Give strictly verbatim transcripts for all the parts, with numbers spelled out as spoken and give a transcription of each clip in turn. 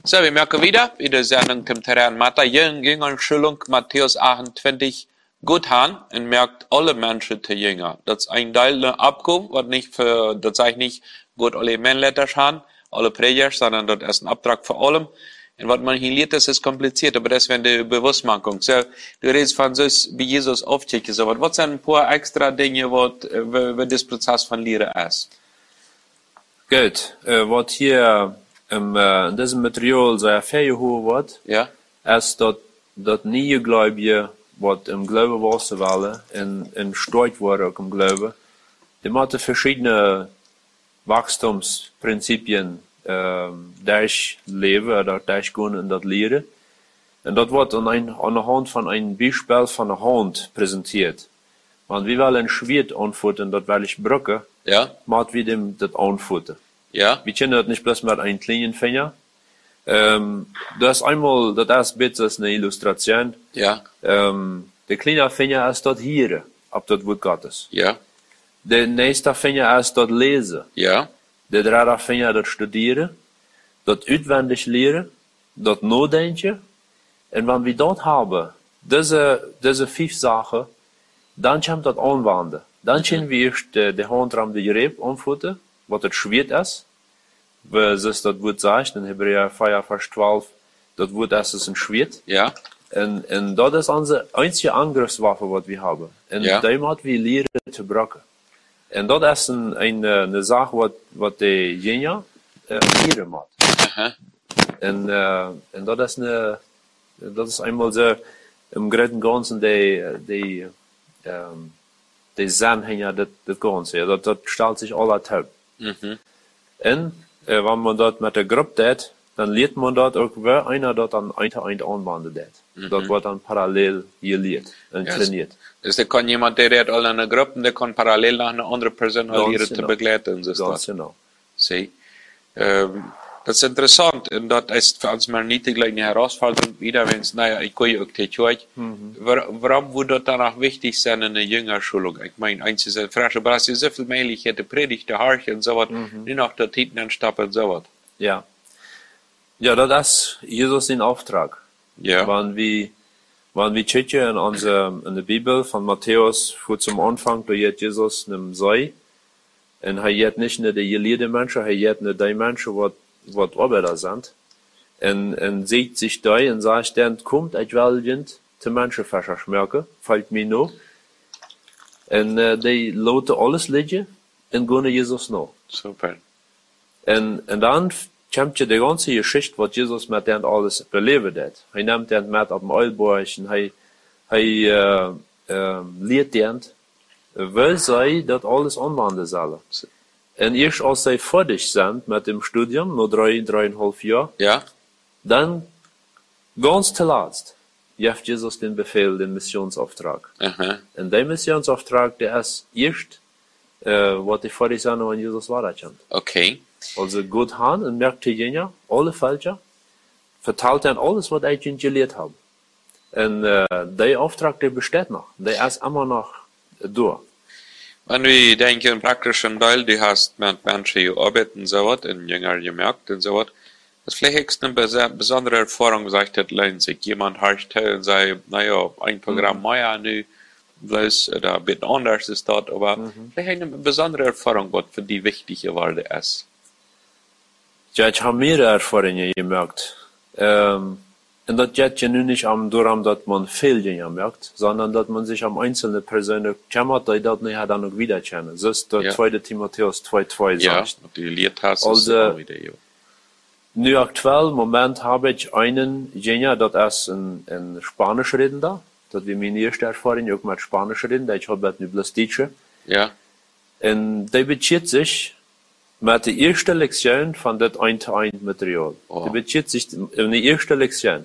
So, wir merken wieder, in der Sendung zum Terrain Mathe, Jüngerschulung, Matthäus achtundzwanzig, gut an, und merkt alle Menschen zu Jünger. Das ist ein Teil der Abgabe, was nicht für, das sage ich nicht, gut alle Männleiter haben, alle Prediger, sondern das ist ein Auftrag für allem. Und was man hier lernt, das ist kompliziert, aber das wäre die Bewusstmachung. So, du redest von so, wie Jesus aufzieht, so, was sind ein paar extra Dinge, was, wie das Prozess von Lehren ist? Gut, äh, was hier Um, uh, in diesem Material sehr festgehoben wird, ja, ist, dass das nie Gläubige, was im Glauben wachsen wollen, und, und stark worden auch im Glauben, die müssen verschiedene Wachstumsprinzipien äh, durchleben oder durchgehen in das Lehren. Und das wird an, ein, an der Hand von einem Beispiel von der Hand präsentiert. Und wie wollen ein Schwert anfuttern, das will ich brücken, ja, müssen wir dem das anfuttern. ja, Wir kennen das nicht bloß mit einem kleinen Finger. Ähm, das ist einmal, das ist bitte eine Illustration. ja, Ähm, der kleine Finger ist dort hier, ab das Wort Gottes. ja, Der nächste Finger ist dort lesen. ja, Der dritte Finger dort studieren, dort auswendig lernen, dort nachdenken. Und wenn wir dort haben, diese, diese fünf Sachen, dann kommt das anwenden. Dann können wir erst die, die Hand am Gerät anfuttern, was das Schwert ist. Weil es das Wort sagt, in Hebräer vier, Vers zwölf, das Wort ist, ist ein Schwert. ja, Und, und das ist unsere einzige Angriffswaffe, was wir haben. Und ja, die müssen wir lernen zu brauchen. Und das ist ein, eine, eine Sache, was, was die Jünger äh, lernen müssen. aha, Und, äh, und das ist eine, das ist einmal so, im Großen und Ganzen, die, die, ähm, die Sinn hinter das, das Ganze. Das, das stellt sich alle taub. mhm, Und äh, wenn man dort mit der Gruppe tät, dann lernt man dort auch, wer einer dort an ein zu ein anwenden tät. Mhm. Dort wird dann parallel gelehrt und Ja, trainiert. dus er kann jemand, der redt all in einer Gruppe, der kann parallel nach einer anderen Person Ganz leren zu genau. begleiten. So ist Ganz das. genau. See. Ähm, das ist interessant. Und das ist für uns mal nicht die gleiche Herausforderung wieder, wenn es, naja, ich kann ja auch die Tür. Warum würde das danach wichtig sein in der Jüngerschulung? Ich meine, eins ist eine Frage, aber es ist so viel Möglichkeiten, Predigt, der Harche und so was, Mhm. nicht noch der Titen anstappen und so was. Ja. Ja, das ist Jesus den Auftrag. Ja, Wenn wir, wenn wir checken in, unser, in der Bibel von Matthäus, vor zum Anfang, da hat Jesus einem Sei, und er hat nicht nur die gelehrten Menschen, er hat nur die Menschen, was, was Arbeiter sind, und, und sieht sich da und sagt, dann kommt, ich will jemand zu Menschenfäscher schmecken, fällt mir noch, und äh, die lassen alles liegen und gehen Jesus nach. super. Und, und dann kommt ja die ganze Geschichte, was Jesus mit denen alles belebt hat. Er nimmt den mit auf dem Eilberg und er, er äh, äh, lehrt den, weil sie das alles anwenden sollen. Und erst als sie fertig sind mit dem Studium, nur drei, dreieinhalb Jahre, Ja, dann ganz zuletzt gibt Jesus den Befehl, den Missionsauftrag. aha, Und der Missionsauftrag, der ist erst, äh, was die fertig sind, wenn Jesus weiterkommt. okay. Also gut han und merkt die Jünger, alle Falscher, verteilt dann alles, was ich ihnen gelehrt habe. Und äh, der Auftrag, der besteht noch. Der ist immer noch durch. Wenn wir denken, im praktischen Teil, die hast mit Menschen gearbeitet und so was, und Jünger gemerkt und so was, das ist vielleicht eine bes- besondere Erfahrung, sagt das lohnt sich. Jemand hört und sagt, naja, ein Programm mehr, nu, bloß, oder ein bisschen anders ist das, aber Mhm. vielleicht eine besondere Erfahrung, was für die wichtig geworden ist. Ja, ich habe mehrere Erfahrungen gemerkt. Ähm, und das geht ja nun nicht am darum, dass man viel Jünger merkt, sondern dass man sich am einzelnen Personen kümmert, die das nachher dann noch wieder kennen. Das ist der Ja. zweite Timotheus zwei zwei Ja, sagt. was du gelehrt hast, ist Also, auch wieder, ja. Nu aktuell, im Moment habe ich einen Jünger, das ist ein, ein Spanisch redender. Das ist meine erste Erfahrung, auch mit Spanisch reden. Ich habe nicht bloß Deutsch. Ja, Und der bezieht sich mit der ersten Lektion von das ein zu ein Material. Oh. Der bezieht sich in die erste Lektion.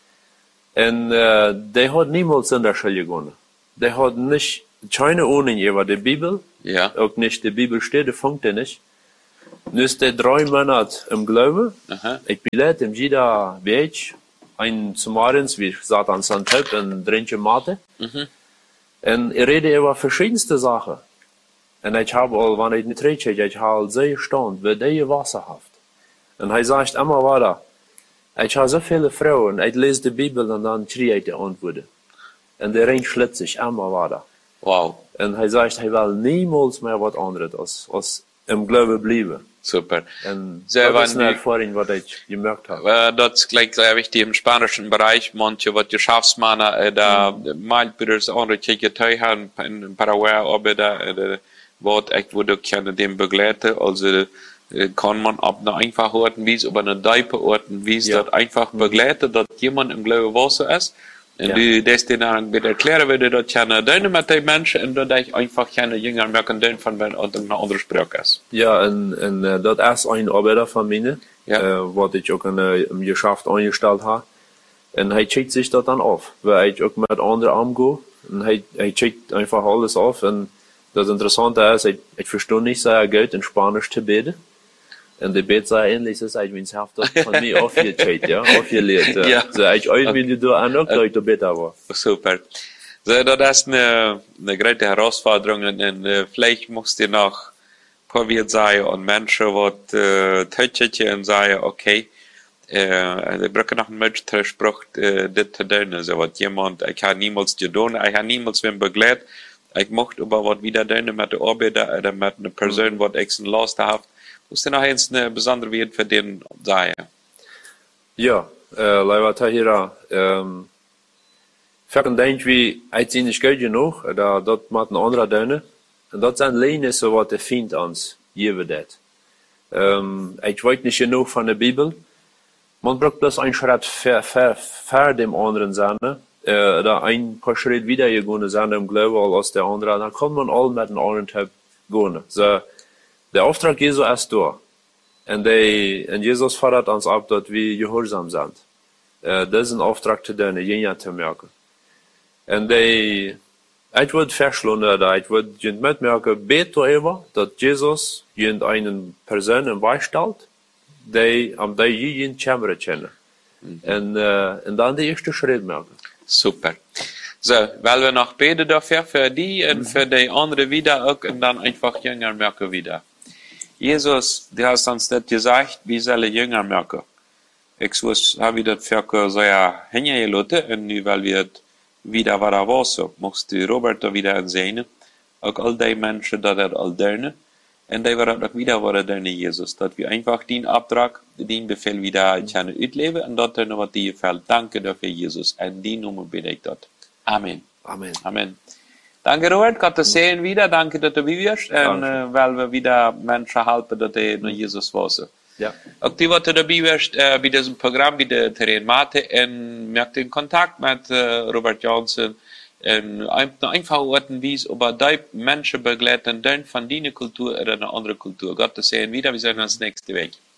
Und äh, der hat niemals in der Schule gegangen. Der hat nicht, keine Ahnung über die Bibel, ja, auch nicht die Bibel steht, der funkt er nicht. Nu ist der drei Monate im Glauben. aha, Ich bilde im jeder Weg ein zum Morgens, wie gesagt, an Sandhöp und trinke Mate. mhm, Und ich rede über verschiedenste Sachen. Und ich habe all, wenn ich nicht rede, ich habe sehr gestaunt, wie der wasserhaft. Und er sagt immer weiter, Ich habe so viele Frauen, ich lese die Bibel und dann kriege ich die Antworten. Und der Ring schlitt sich immer weiter. Wow. Und er sagt, er will niemals mehr was anderes als, als im Glaube bleiben. Super. Und Sehr das ist eine wann- Erfahrung, was ich gemerkt habe. Äh, das ist gleich sehr wichtig im spanischen Bereich. Manche, was Geschäftsmänner, äh, da, Maltbrüder, andere Kirche, Teuchen, in Paraguay, arbeiten, äh, was ich würde gerne dem begleiten. Also, äh, kann man ab einer einfachen Art und Weise, über eine Deipe Art und Weise, Ja. das einfach begleiten, dass jemand im Glaube Wasser ist. Und Ja. du, das dir dann bitte erklären, wie du das gerne deine mit den Menschen, und dass ich einfach gerne jünger merken, den von wenn und eine andere Sprache ist. Ja, en, en uh, dat is een arbeider van mij, Ja. uh, wat ik ook in uh, im Geschäft eingestellt habe. En hij checkt sich dat dan af, weil ich auch mit anderen umgehe. Und hij, hij checkt einfach alles auf. Und das Interessante ist, ich, ich verstehe nicht sehr gut in Spanisch zu beten. Und die Bet sehr ähnlich ist, als wenn es Hälfte von mir aufgecheckt, ja, aufgelegt. Ja. Ja. So, ich irgendwie da auch noch, dass ich da besser war. Super. So, das ist eine, eine große Herausforderung, und, und äh, vielleicht musst du noch probiert sein und Menschen, die äh, touchen und sagen, okay, äh, ich brauche noch einen Mensch, der spricht, äh, das zu tun. Also, was jemand, ich habe niemals getan, ich habe niemals wen begleitet, ich möchte aber was wieder tun mit der Arbeit oder mit einer Person, die ich in Last habe. Musst du noch eins eine besondere Wert für den sagen? Ja, äh, leider Tahira, ähm, Verken denk wie, ik zie niet goed genoeg, dat, dat moet een andere doen. En dat zijn lenissen wat de vindt ons, geven dat. Um, ik weet niet genoeg van de Bibel. Man braucht bloß einen Schritt ver, ver, ver dem anderen sein, äh, oder ein paar Schritte wieder gegangen sein im Glauben als der andere, dann kann man alle mit dem anderen Typ gehen. So, der Auftrag Jesu ist da. Und, die, und Jesus fordert uns ab, dass wir gehorsam sind. Äh, das ist ein Auftrag zu tun, jeder zu merken. Und die, ich würde verschlagen, oder ich würde mitmerken, bete darüber, dass Jesus irgendeine Person im Weg stellt, die am die jeden Chamber kennen. Mhm. Und, äh, und dann die erste Schritt merken. Super. So, weil wir noch beten dafür, für die und für die anderen wieder auch, und dann einfach jünger merken wieder. Jesus, du hast uns das gesagt, wie soll jünger merken? Ich habe das für so ja hingelassen, und nu, weil wir wieder war da war so, musst du Robert da wieder sehen, auch all die Menschen, die das all dürfen, und die waren auch wieder war dürfen, Jesus, dass wir einfach den Auftrag, den Befehl wieder können utleben, und dort dürfen, was dir gefällt. Danke dafür, Jesus, und die Nummer bitte ich dort. Amen. Amen. Amen. Danke, Robert, Gott zu sehen wieder, danke, dass du bist, und äh, weil wir wieder Menschen helfen, dass die nur Jesus wissen. Ja. Auch die, die dabei wirst, äh, bei diesem Programm, bei der Terrain Mate, und merkt den Kontakt mit äh, Robert Johnson, und einfach Orten, wie es über die Menschen begleiten, dann von deiner Kultur oder einer anderen Kultur. Gott zu sehen wieder, wir sehen uns nächste Woche.